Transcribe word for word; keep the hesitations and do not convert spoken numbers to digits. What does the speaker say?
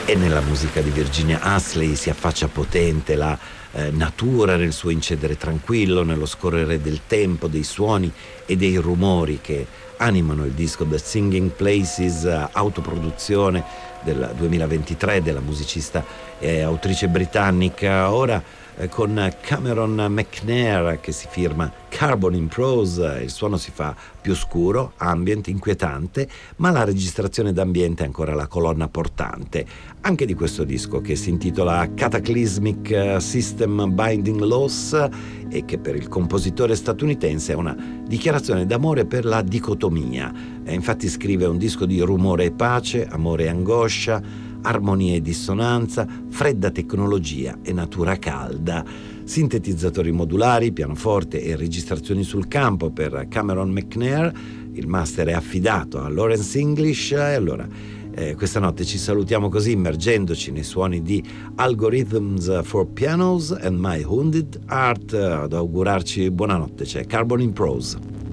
E nella musica di Virginia Astley si affaccia potente la eh, natura nel suo incedere tranquillo, nello scorrere del tempo, dei suoni e dei rumori che animano il disco The Singing Places, uh, autoproduzione del duemilaventitré della musicista e autrice britannica. Ora eh, con Cameron McNair che si firma Carbon in Prose, il suono si fa più scuro, ambient, inquietante, ma la registrazione d'ambiente è ancora la colonna portante anche di questo disco, che si intitola Cataclysmic System Binding Loss e che per il compositore statunitense è una dichiarazione d'amore per la dicotomia. E infatti scrive un disco di rumore e pace, amore e angoscia, armonia e dissonanza, fredda tecnologia e natura calda. Sintetizzatori modulari, pianoforte e registrazioni sul campo per Cameron McNair. Il master è affidato a Lawrence English. E allora eh, questa notte ci salutiamo così, immergendoci nei suoni di Algorithms for Pianos and My Wounded Heart. Ad augurarci buonanotte c'è Carbon in Prose.